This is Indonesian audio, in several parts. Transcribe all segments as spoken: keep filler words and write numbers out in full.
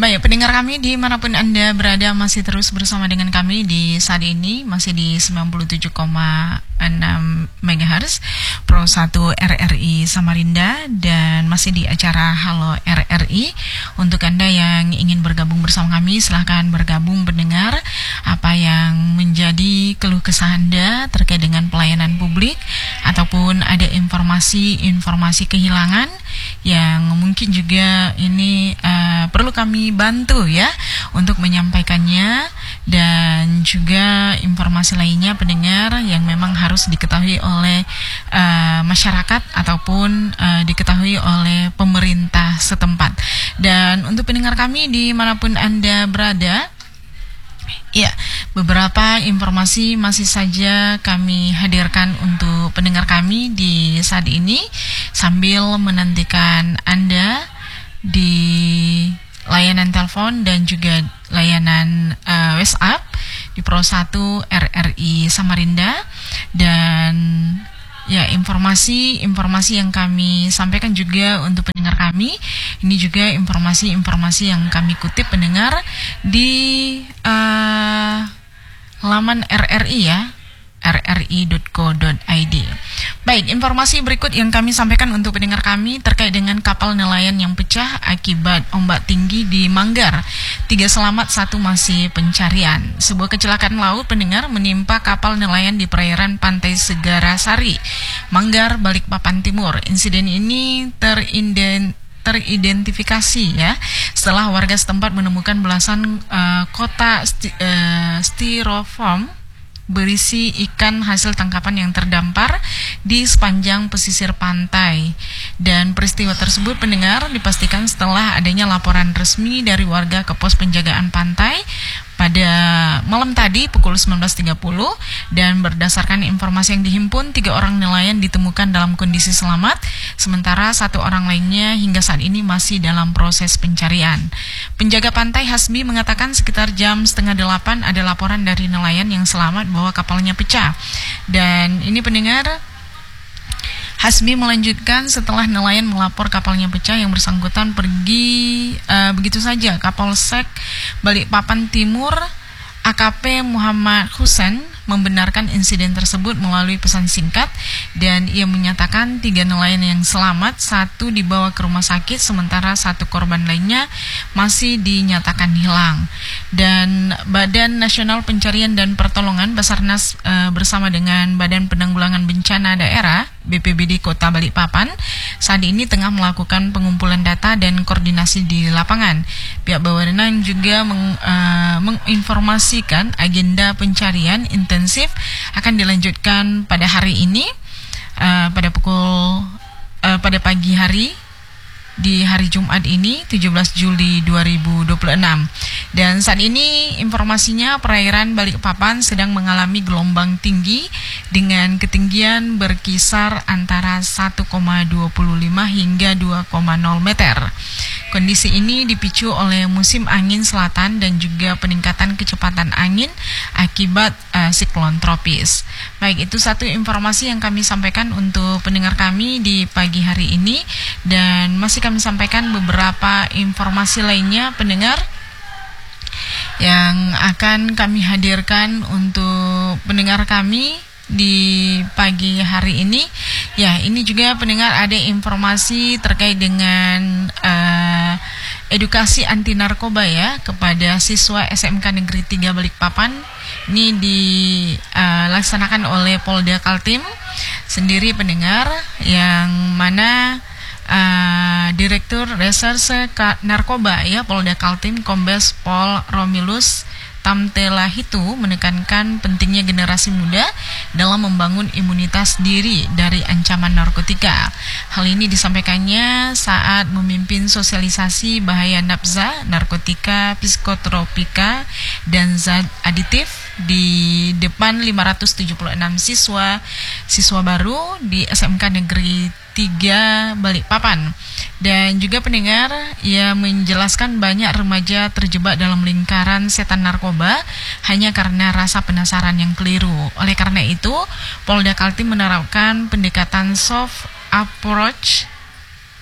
Baik, pendengar kami dimanapun Anda berada, masih terus bersama dengan kami di saat ini, masih di sembilan puluh tujuh koma enam megahertz Pro satu R R I Samarinda, dan masih di acara Halo R R I. Untuk Anda yang ingin bergabung bersama kami, silahkan bergabung mendengar apa yang menjadi keluh kesah Anda terkait dengan pelayanan publik, ataupun ada informasi-informasi kehilangan yang mungkin juga ini uh, perlu kami bantu ya untuk menyampaikannya, dan juga informasi lainnya pendengar yang memang harus diketahui oleh uh, masyarakat ataupun uh, diketahui oleh pemerintah setempat. Dan untuk pendengar kami dimanapun Anda berada, ya, beberapa informasi masih saja kami hadirkan untuk pendengar kami di saat ini sambil menantikan Anda di layanan telepon dan juga layanan uh, WhatsApp di Pro satu R R I Samarinda. Dan ya, informasi-informasi yang kami sampaikan juga untuk pendengar kami, ini juga informasi-informasi yang kami kutip pendengar di uh, laman R R I ya, r r i dot co dot i d. Baik, informasi berikut yang kami sampaikan untuk pendengar kami terkait dengan kapal nelayan yang pecah akibat ombak tinggi di Manggar. Tiga selamat, satu masih pencarian. Sebuah kecelakaan laut pendengar menimpa kapal nelayan di perairan Pantai Segara Sari, Manggar, Balikpapan Timur. Insiden ini terinden teridentifikasi ya setelah warga setempat menemukan belasan uh, kotak sti, uh, styrofoam berisi ikan hasil tangkapan yang terdampar di sepanjang pesisir pantai. Dan peristiwa tersebut pendengar dipastikan setelah adanya laporan resmi dari warga ke pos penjagaan pantai pada malam tadi pukul sembilan belas tiga puluh, dan berdasarkan informasi yang dihimpun, tiga orang nelayan ditemukan dalam kondisi selamat, sementara satu orang lainnya hingga saat ini masih dalam proses pencarian. Penjaga pantai Hasbi mengatakan sekitar jam setengah delapan ada laporan dari nelayan yang selamat bahwa kapalnya pecah. Dan ini pendengar, Hasbi melanjutkan setelah nelayan melapor kapalnya pecah, yang bersangkutan pergi uh, begitu saja. Kapolsek Balikpapan Timur A K P Muhammad Husain membenarkan insiden tersebut melalui pesan singkat, dan ia menyatakan tiga nelayan yang selamat, satu dibawa ke rumah sakit, sementara satu korban lainnya masih dinyatakan hilang. Dan Badan Nasional Pencarian dan Pertolongan Basarnas e, bersama dengan Badan Penanggulangan Bencana Daerah B P B D Kota Balikpapan saat ini tengah melakukan pengumpulan data dan koordinasi di lapangan. Pihak berwenang juga meng, e, menginformasikan agenda pencarian intensif akan dilanjutkan pada hari ini uh, pada pukul uh, pada pagi hari di hari Jumat ini tujuh belas Juli dua ribu dua puluh enam. Dan saat ini informasinya perairan Balikpapan sedang mengalami gelombang tinggi dengan ketinggian berkisar antara satu koma dua lima hingga dua koma nol meter. Kondisi ini dipicu oleh musim angin selatan dan juga peningkatan kecepatan angin akibat uh, siklon tropis. Baik, itu satu informasi yang kami sampaikan untuk pendengar kami di pagi hari ini, dan masih kami sampaikan beberapa informasi lainnya pendengar yang akan kami hadirkan untuk pendengar kami di pagi hari ini. Ya, ini juga pendengar ada informasi terkait dengan uh, edukasi anti narkoba ya kepada siswa S M K Negeri tiga Balikpapan. Ini dilaksanakan uh, oleh Polda Kaltim sendiri pendengar, yang mana uh, Direktur Reserse Narkoba ya Polda Kaltim Kombes Pol Romilus Tamtelahitu menekankan pentingnya generasi muda dalam membangun imunitas diri dari ancaman narkotika. Hal ini disampaikannya saat memimpin sosialisasi bahaya nafza, narkotika, psikotropika, dan zat aditif di depan lima ratus tujuh puluh enam siswa siswa baru di S M K Negeri tiga Balikpapan. Dan juga pendengar, ia menjelaskan banyak remaja terjebak dalam lingkaran setan narkoba hanya karena rasa penasaran yang keliru. Oleh karena itu, Polda Kaltim menerapkan pendekatan soft approach ya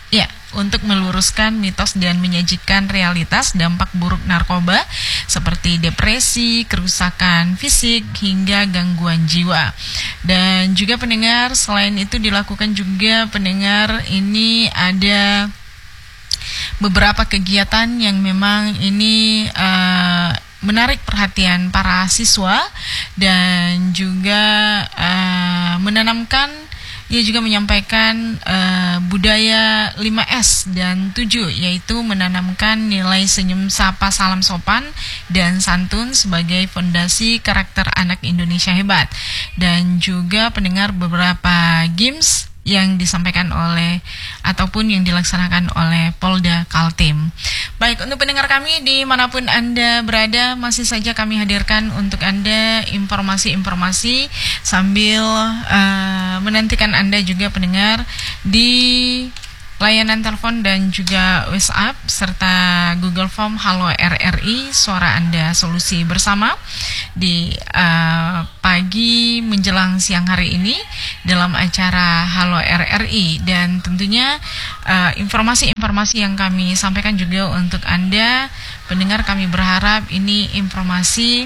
untuk meluruskan mitos dan menyajikan realitas dampak buruk narkoba seperti depresi, kerusakan fisik, hingga gangguan jiwa. Dan juga pendengar, selain itu dilakukan juga pendengar ini ada beberapa kegiatan yang memang ini uh, menarik perhatian para siswa dan juga uh, menanamkan, ia juga menyampaikan uh, budaya lima S dan tujuh, yaitu menanamkan nilai senyum, sapa, salam sopan, dan santun sebagai fondasi karakter anak Indonesia hebat. Dan juga pendengar beberapa games yang disampaikan oleh ataupun yang dilaksanakan oleh Polda Kaltim. Baik, untuk pendengar kami dimanapun Anda berada, masih saja kami hadirkan untuk Anda informasi-informasi sambil uh, menantikan Anda juga pendengar di layanan telepon dan juga WhatsApp serta Google Form Halo R R I, suara Anda solusi bersama di uh, pagi menjelang siang hari ini dalam acara Halo R R I. Dan tentunya uh, informasi-informasi yang kami sampaikan juga untuk Anda pendengar, kami berharap ini informasi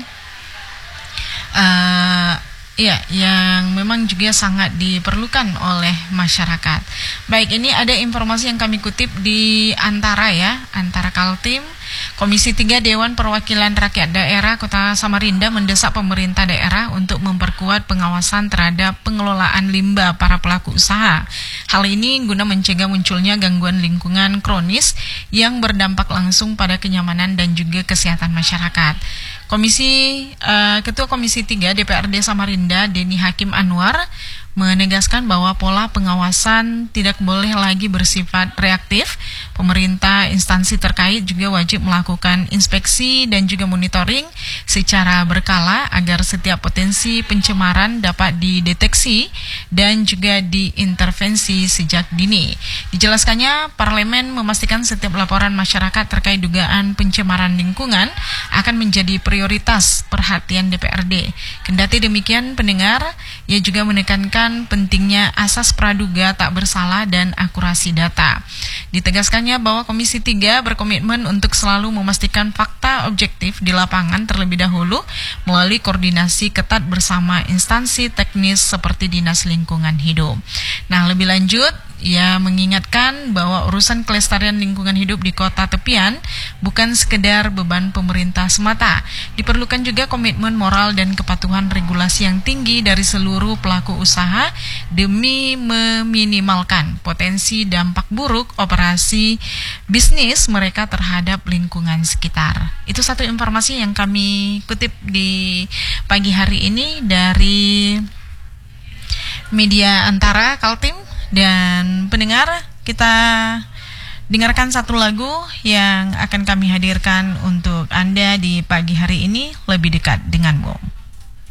uh, ya, yang memang juga sangat diperlukan oleh masyarakat. Baik, ini ada informasi yang kami kutip di Antara ya, Antara Kaltim. Komisi tiga Dewan Perwakilan Rakyat Daerah Kota Samarinda mendesak pemerintah daerah untuk memperkuat pengawasan terhadap pengelolaan limbah para pelaku usaha. Hal ini guna mencegah munculnya gangguan lingkungan kronis yang berdampak langsung pada kenyamanan dan juga kesehatan masyarakat. Komisi uh, Ketua Komisi tiga D P R D Samarinda, Denny Hakim Anwar, menegaskan bahwa pola pengawasan tidak boleh lagi bersifat reaktif. Pemerintah, instansi terkait juga wajib melakukan inspeksi dan juga monitoring secara berkala agar setiap potensi pencemaran dapat dideteksi dan juga diintervensi sejak dini. Dijelaskannya, Parlemen memastikan setiap laporan masyarakat terkait dugaan pencemaran lingkungan akan menjadi prioritas perhatian D P R D. Kendati demikian, pendengar, ia juga menekankan pentingnya asas praduga tak bersalah dan akurasi data. Ditegaskannya bahwa Komisi tiga berkomitmen untuk selalu memastikan fakta objektif di lapangan terlebih dahulu melalui koordinasi ketat bersama instansi teknis seperti Dinas Lingkungan Hidup. Nah, lebih lanjut, ia mengingatkan bahwa urusan kelestarian lingkungan hidup di kota tepian bukan sekedar beban pemerintah semata. Diperlukan juga komitmen moral dan kepatuhan regulasi yang tinggi dari seluruh pelaku usaha demi meminimalkan potensi dampak buruk operasi bisnis mereka terhadap lingkungan sekitar. Itu satu informasi yang kami kutip di pagi hari ini dari media Antara Kaltim. Dan pendengar, kita dengarkan satu lagu yang akan kami hadirkan untuk Anda di pagi hari ini, Lebih Dekat Denganmu.